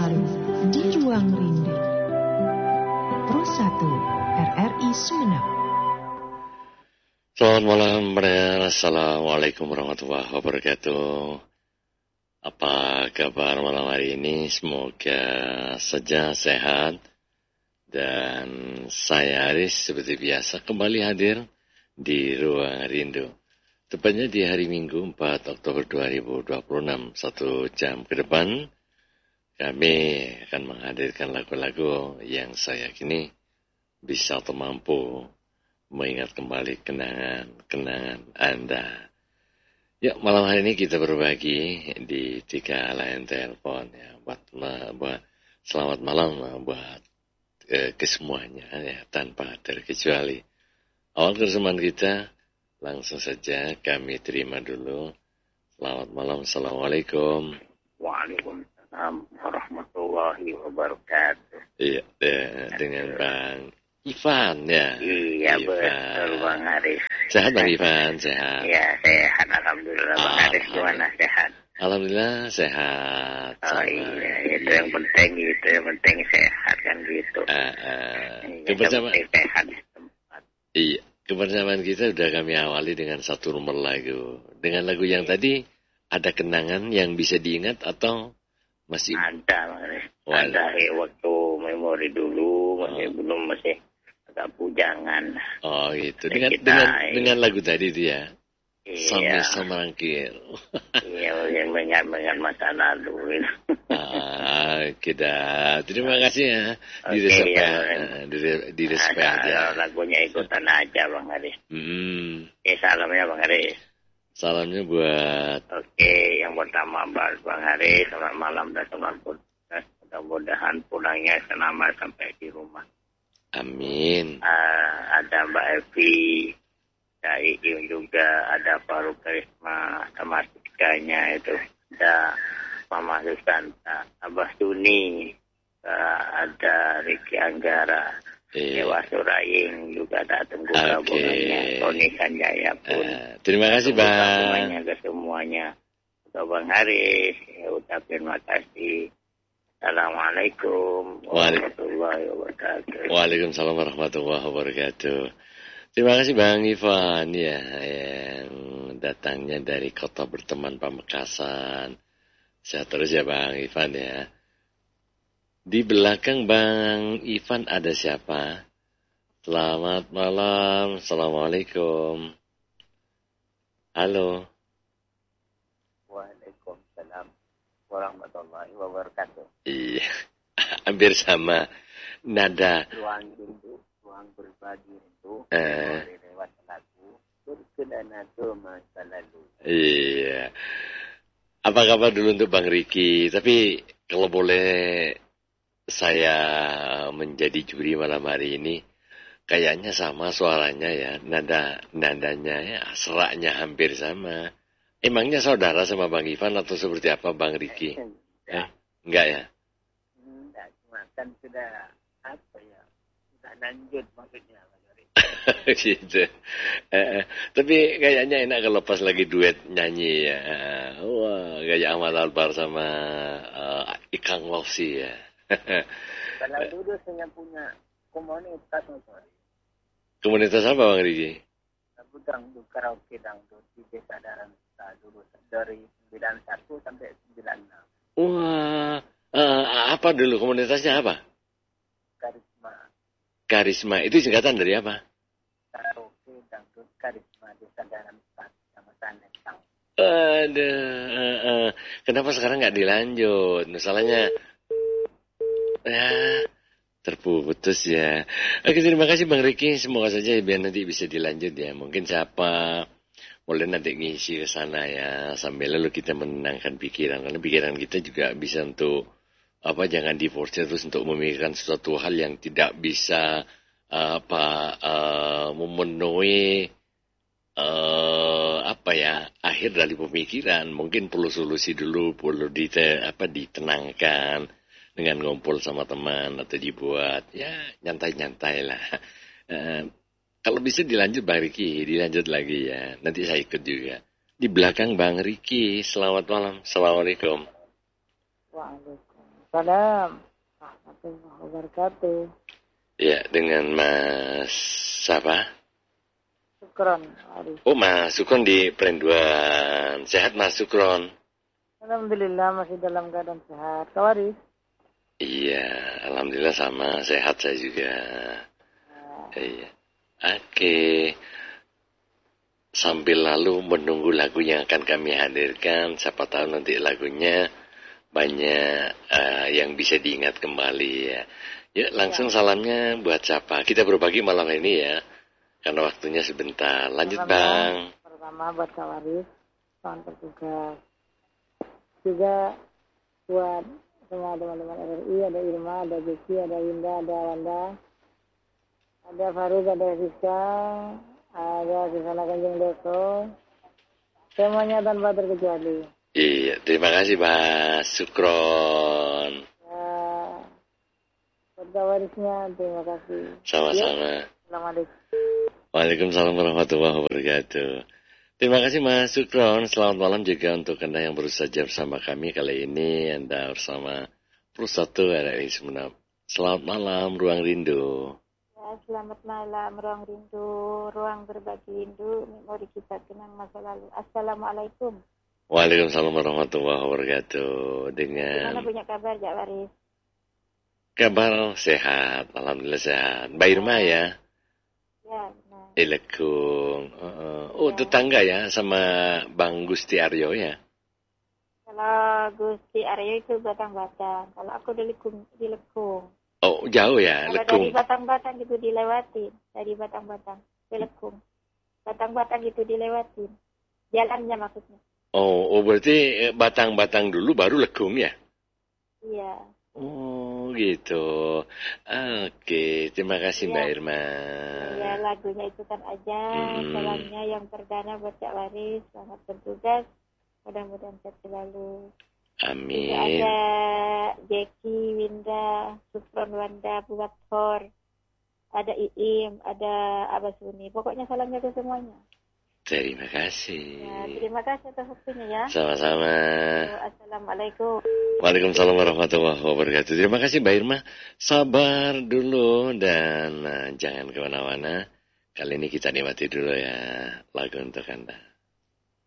selalu di Ruang Rindu. Pro 1 RRI Sumeneb. Selamat malam, Assalamualaikum warahmatullahi wabarakatuh. Apa kabar malam hari ini? Semoga saja sehat. Dan saya Aris seperti biasa kembali hadir di Ruang Rindu. Tepatnya di hari Minggu 4 Oktober 2026, 1 jam ke depan, kami akan menghadirkan lagu-lagu yang saya yakini bisa atau mampu mengingat kembali kenangan Anda. Ya, malam hari ini kita berbagi di 3 line telepon ya, buat selamat malam buat kesemuanya ya, tanpa terkecuali. Awal kesemuan kita langsung saja kami terima dulu. Selamat malam, Assalamualaikum. Waalaikumsalam warahmatullahi wabarakatuh. Iya, dengan Bang Ivan ya. Iya, betul Bang Haris. Sehat Bang Ivan, sehat. Iya, sehat alhamdulillah. Bang Haris gimana, sehat? Alhamdulillah sehat. Oh iya, itu yang penting sehat kan gitu. Kebersamaan sehat di tempat. Iya, kebersamaan kita sudah kami awali dengan satu nomor lagu. Dengan lagu yang tadi ada kenangan yang bisa diingat atau masih ada Bang Haris. Ada waktu memori dulu masih agak bujangan. Oh gitu. Dengan lagu tadi itu ya. Iya. Sambil semerangkir. Iya, yang mengingat masa lalu. Kita terima kasih ya. Direspek aja. Lagunya ikutan aja Bang Haris. Salamnya Bang Haris. Salamnya buat. Oke, yang pertama Bang Haris, selamat malam dan selamat pulang. Mudah-mudahan pulangnya selamat sampai di rumah. Amin. Ada Mbak Evi, ada Iing juga, ada Faruk Karisma, sama Sikanya itu. Ada Mama Susanta, Abah Suni, ada Riki Anggara, Dewa Suraing juga datang gabungannya, Tony Sanjaya pun. Terima kasih Bang. Gabungannya ke semuanya. Untuk Bang Haris, ucapin makasih. Assalamualaikum warahmatullahi wabarakatuh. Waalaikumsalam warahmatullahi wabarakatuh. Terima kasih Bang Ivan ya, yang datangnya dari Kota Berteman Pamekasan. Sehat terus ya Bang Ivan ya. Di belakang Bang Ivan ada siapa? Selamat malam, Assalamualaikum. Halo. Waalaikumsalam warahmatullahi wabarakatuh. Iya, hampir sama. Nada. Ruang rindu, ruang berbagi rindu. Lewat lagu, berkenaan masa lalu. Iya. Apa kabar dulu untuk Bang Riki? Tapi kalau boleh saya menjadi juri malam hari ini, kayaknya sama suaranya ya, nadanya ya, seraknya hampir sama. Emangnya saudara sama Bang Ivan atau seperti apa Bang Riki? Enggak ya? Enggak, cuma kan sudah lanjut maksudnya. Gitu. Tapi kayaknya enak kalau pas lagi duet nyanyi ya. Wah, kayak Ahmad Albar sama Ikang Wausi ya. Kalau dulu saya punya komunitas. Komunitas apa Bang Riki? Dangdut, karaoke dangdut di Desa Daramsta dulu dari 91 sampai 96. Wah, apa dulu komunitasnya apa? Karisma, itu singkatan dari apa? Karaoke dangdut Karisma Desa Daramsta sama Sanetang. Aduh, kenapa sekarang nggak dilanjut? Misalnya, terputus ya. Oke, terima kasih Bang Riki. Semoga saja biar nanti bisa dilanjut ya. Mungkin siapa boleh nanti ngisi ke sana ya. Sambil lalu kita menenangkan pikiran. Karena pikiran kita juga bisa untuk jangan diforsir terus untuk memikirkan sesuatu hal yang tidak bisa memenuhi akhir dari pemikiran. Mungkin perlu solusi dulu, perlu ditenangkan dengan ngumpul sama teman atau dibuat ya nyantai-nyantai lah. Kalau bisa dilanjut Bang Riki, dilanjut lagi ya. Nanti saya ikut juga. Di belakang Bang Riki, selamat malam. Assalamualaikum. Waalaikumsalam Waalaikumsalam warahmatullahi wabarakatuh. Ya, dengan Mas siapa? Syukron, Arif. Oh, Mas Sukron di Perenduan. Sehat, Mas Sukron? Alhamdulillah masih dalam keadaan sehat. Kau Arif? Iya, alhamdulillah sama. Sehat saya juga. Iya. Oke. Sambil lalu menunggu lagu yang akan kami hadirkan. Siapa tahu nanti lagunya banyak yang bisa diingat kembali ya. Ya, langsung salamnya buat siapa? Kita berbagi malam ini ya. Karena waktunya sebentar. Lanjut, Bang. Pertama buat Kak Arif, selamat bertugas. Juga buat semua teman-teman RRI, ada Irma, ada Beki, ada Winda, ada Wanda, ada Faruk, ada Rizka, ada Susana Kanjeng Deko, semuanya tanpa terkecuali. Iya, terima kasih Mas Sukron. Ya, buat Kak Warisnya, terima kasih. Sama-sama. Assalamualaikum. Waalaikumsalam warahmatullahi wabarakatuh. Terima kasih Mas Sukron. Selamat malam juga untuk Anda yang baru saja bersama kami. Kali ini Anda bersama Plus1 RRI Sumeneb. Selamat malam, Ruang Rindu. Ya, selamat malam, Ruang Rindu, ruang berbagi rindu, memori kita kenang masa lalu. Assalamualaikum. Waalaikumsalam warahmatullahi wabarakatuh. Gimana Dengan punya kabar, Jak Waris? kabar sehat, alhamdulillah sehat. Mbak Irma ya, Ya, benar. Lekung. Oh, tetangga ya sama Bang Gusti Aryo ya. Kalau Gusti Aryo itu Batang-Batang, kalau aku di Lekung. Oh, jauh ya, Kalau dari Lekung. Batang-Batang itu dilewatin, dari Batang-Batang ke Lekung. Batang-Batang itu dilewatin, jalannya maksudnya. Oh, berarti Batang-Batang dulu baru Lekung ya? Iya. Oh, gitu. Oke, terima kasih Mbak Irma. Ya, lagunya itu kan aja, salamnya yang perdana buat Jak Waris, selamat bertugas, mudah-mudahan sehat selalu. Amin. Ada Jeki, Winda, Sukron, Wanda, buat Thor, ada Iim, ada Abah Suni. Pokoknya salamnya ke semuanya. Terima kasih. Ya, terima kasih atas waktunya ya. Sama-sama. Assalamualaikum. Waalaikumsalam warahmatullahi wabarakatuh. Terima kasih Mbak Irma. Sabar dulu dan jangan kemana-mana. Kali ini kita nikmati dulu ya lagu untuk Anda.